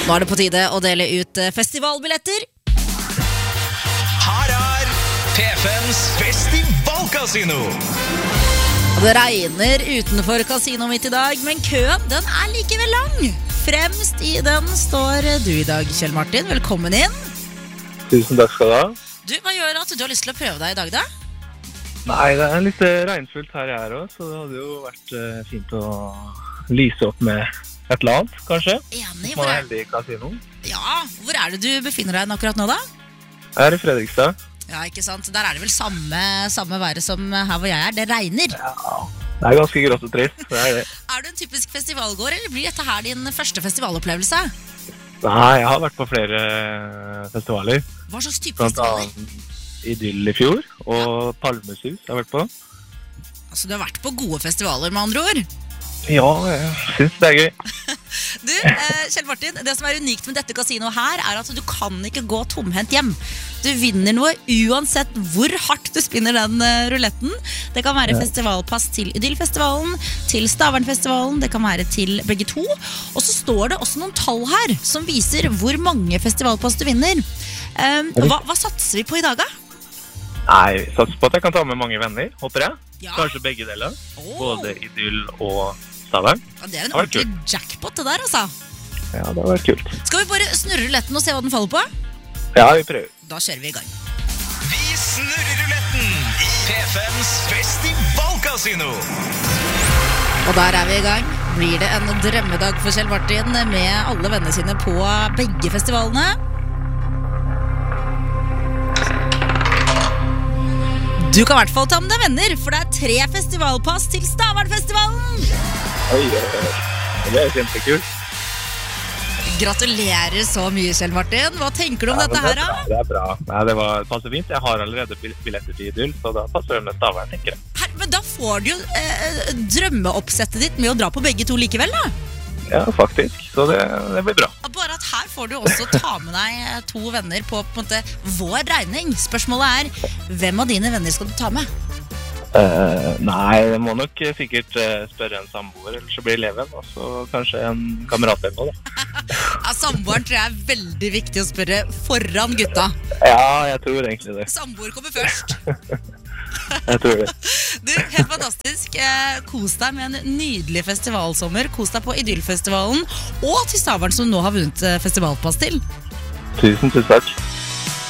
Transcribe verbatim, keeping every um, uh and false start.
Nå er det på tide å dele ut festivalbilletter. Her er P fms Festivalkasino. Det regner utenfor kasino mitt i dag, men køen den er likevel lang. Fremst i den står du i dag, Kjell Martin. Velkommen inn. Tusen takk skal du ha. Du, hva gjør at du har lyst til å prøve deg i dag da? Nei, det er litt regnfullt her jeg er også, så det hadde jo vært uh, fint å lyse opp med et eller annet, kanskje. Enig, hvor hvor er er, heldig i kasino. ja, hvor er det du befinner deg akkurat nå da? Jeg er i Fredrikstad. Ja, ikke sant? Der er det vel samme, samme været som her hvor jeg er. Det regner. Ja, det er ganske grått og trist, det er det. Er du en typisk festivalgård, eller blir dette her din første festivalopplevelse? Nei, jeg har vært på flere festivaler. Hva slags type Blant festivaler? annet Idyll i fjor, og Palmesus jeg har vært på. Altså, du har vært på gode festivaler med andre ord. Ja, jeg synes det er gøy. Du, eh, Kjell Martin, det som er unikt med dette kasinoet her er at du kan ikke gå tomhendt hjem. Du vinner noe uansett hvor hardt du spinner den uh, ruletten. Det kan være festivalpass til Idyllfestivalen, til Stavernfestivalen, det kan være til begge to. Og så står det også noen tall her som viser hvor mange festivalpass du vinner. Um, hva, hva satser vi på i dag da? Nei, vi satser på at jeg kan ta med mange venner, håper jeg. Ja. Kanskje begge deler. Oh. Både Idyll og Stavern. Ja, det er en Det var ordentlig kult. jackpot det der, altså. Ja, det har vært kult. Skal vi bare snurre ruletten og se hva den faller på? Ja, vi prøver. Da kjører vi i gang. Vi snurrer ruletten i P fms Festivalkasino. Og der er vi i gang. Blir det en drømmedag for Kjell Martin med alle vennene sine på begge festivalene? Du kan i hvert fall ta med deg venner, for det er tre festivalpass til Stavernfestivalen. Oi, oi, oi. Det er kjempekult. Gratulerer så mye, Kjell Martin. Hva tenker du om Ja, dette men her det er da? bra, Det er bra. Nei, det var, passer fint. Jeg har allerede bil- billetter til Idyll, så da passer det med Stavern, tenker jeg. Her, men da får du jo eh, drømmeoppsettet ditt med å dra på begge to likevel da. Ja, faktisk. Så det, det blir bra. Bare at her får du også ta med deg to venner på, på en måte, vår regning. Spørsmålet er, hvem av dine venner skal du ta med? Uh, nei, jeg må nok sikkert uh, spørre en samboer, eller så blir det eleven, og så kanskje en kamerat eller noe da. Ja, samboeren tror jeg er veldig viktig å spørre foran gutta. Ja, jeg tror egentlig det. Samboer kommer først. Jeg tror det. Du, helt fantastisk. Eh, kos deg med en nydelig festivalsommer. Kos deg på Idyllfestivalen og til Stavern som nå har vunnet eh, festivalpass til. Tusen, tusen takk.